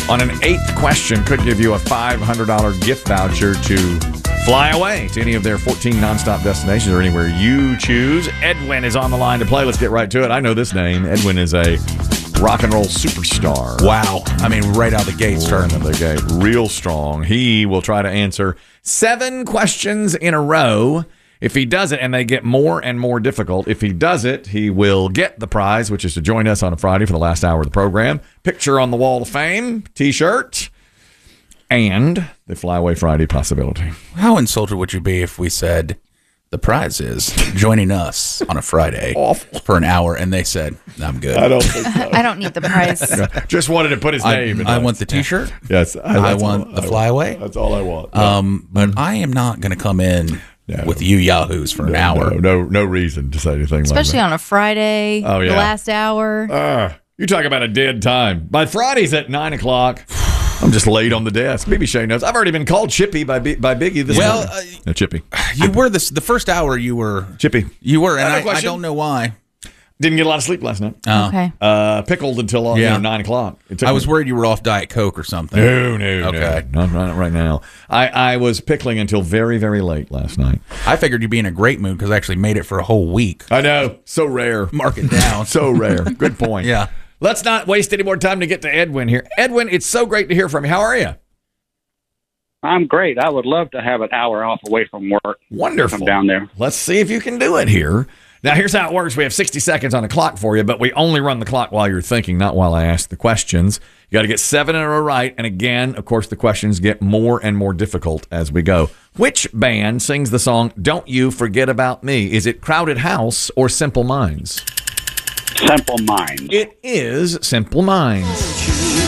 on an 8th question could give you a $500 gift voucher to fly away to any of their 14 nonstop destinations or anywhere you choose. Edwin is on the line to play. Let's get right to it. I know this name. Edwin is a rock and roll superstar. Wow. I mean, right out the gate, starting the gate. Real strong. He will try to answer 7 questions in a row. If he does it, and they get more and more difficult, if he does it, he will get the prize, which is to join us on a Friday for the last hour of the program. Picture on the wall of fame, T-shirt, and the Flyaway Friday possibility. How insulted would you be if we said the prize is joining us on a Friday for an hour, and they said, I'm good. I don't think so. I don't need the prize. Just wanted to put his name in. I want the T-shirt. Yes. I want the Flyaway. That's all I want. But I am not going to come in with you yahoos for an hour. No reason to say anything Especially like on a Friday, Oh, yeah. the last hour. you talk about a dead time. By Friday's at 9 o'clock. I'm just laid on the desk. BB Shea knows. I've already been called Chippy by Biggie this morning. No, Chippy. You were the first hour you were. Chippy. You were, and I I don't know why. Didn't get a lot of sleep last night. Okay. Pickled until 9 o'clock. I was worried you were off Diet Coke or something. No. Okay. Not right now. I was pickling until very, very late last night. I figured you'd be in a great mood because I actually made it for a whole week. I know. So rare. Mark it down. So rare. Good point. Yeah. Let's not waste any more time to get to Edwin here. Edwin, it's so great to hear from you. How are you? I'm great. I would love to have an hour off away from work. Wonderful. I'm down there. Let's see if you can do it here. Now, here's how it works. We have 60 seconds on the clock for you, but we only run the clock while you're thinking, not while I ask the questions. You got to get 7 in a row right. And again, of course, the questions get more and more difficult as we go. Which band sings the song Don't You Forget About Me? Is it Crowded House or Simple Minds? Simple Minds. It is Simple Minds.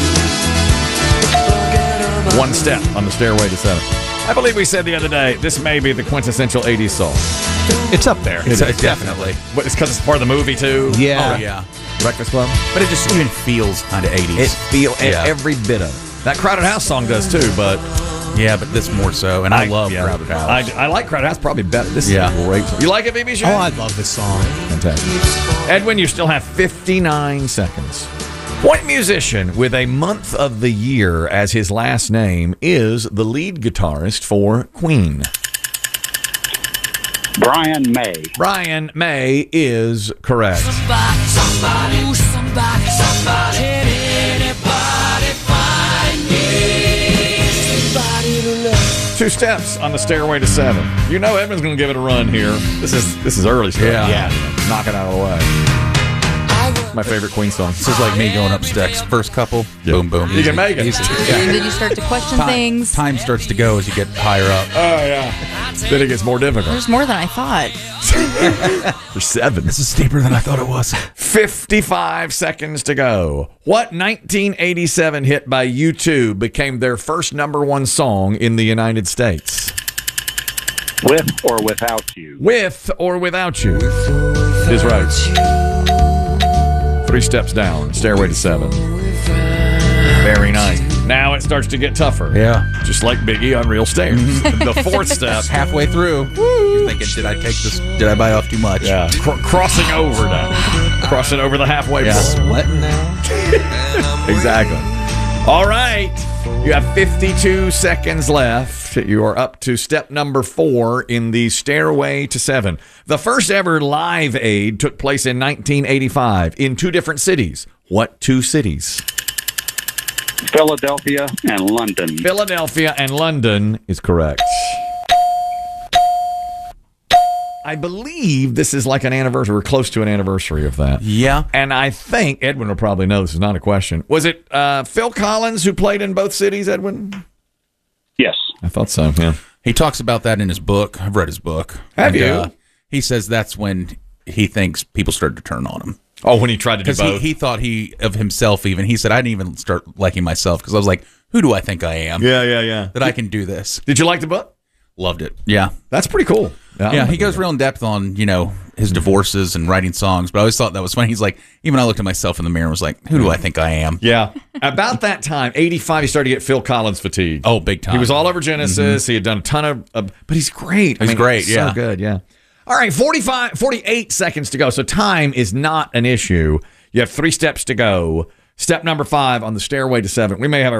1 step on the stairway to 7. I believe we said the other day, this may be the quintessential 80s song. It's up there. It's definitely. But it's because it's part of the movie, too? Yeah. Oh, yeah. Breakfast Club? But it just even feels kind of 80s. It feels every bit of it. That Crowded House song does, too, but... Yeah, but this more so, and I love Crowded House. I like Crowded House probably better. This is a great song. You like it, BB Shea? Oh, I love this song. Fantastic. Edwin, you still have 59 seconds. What musician with a month of the year as his last name is the lead guitarist for Queen? Brian May. Brian May is correct. Somebody, can anybody find me? Somebody to love. 2 steps on the stairway to 7. You know Edwin's going to give it a run here. This is early stuff. Yeah. Knock it out of the way. My favorite Queen song. This is like me going up stacks. First couple, boom, boom. You can make it. And then you start to question things. Time starts to go as you get higher up. Oh, yeah. Then it gets more difficult. There's more than I thought. For 7. This is steeper than I thought it was. 55 seconds to go. What 1987 hit by U2 became their first #1 song in the United States? With or without you. With or without you is right. 3 steps down, stairway to 7. Very nice. Now it starts to get tougher. Yeah. Just like Biggie on Real Stairs. The 4th step. Halfway through, you're thinking, did I take this? Did I bite off too much? Yeah. Crossing over now. Crossing over the halfway point. What now? Exactly. All right. You have 52 seconds left. You are up to step number 4 in the stairway to 7. The first ever Live Aid took place in 1985 in 2 different cities. What 2 cities? Philadelphia and London. Philadelphia and London is correct. I believe this is like an anniversary. We're close to an anniversary of that. Yeah. And I think Edwin will probably know this is not a question. Was it Phil Collins who played in both cities, Edwin? Yes. I thought so, yeah. He talks about that in his book. I've read his book. Have you? He says that's when he thinks people started to turn on him. Oh, when he tried to do Because both? he thought of himself even. He said, I didn't even start liking myself because I was like, who do I think I am? Yeah. That I can do this. Did you like the book? Loved it. Yeah. That's pretty cool. Yeah, he goes real in depth on, his divorces and writing songs, but I always thought that was funny. He's like, even I looked at myself in the mirror and was like, who do I think I am? Yeah. About that time, 85, he started to get Phil Collins fatigue. Oh, big time. He was all over Genesis. He had done a ton of but he's great. He's great, yeah. So good, yeah. All right, 48 seconds to go. So time is not an issue. You have 3 steps to go. Step number 5 on the stairway to 7. We may have a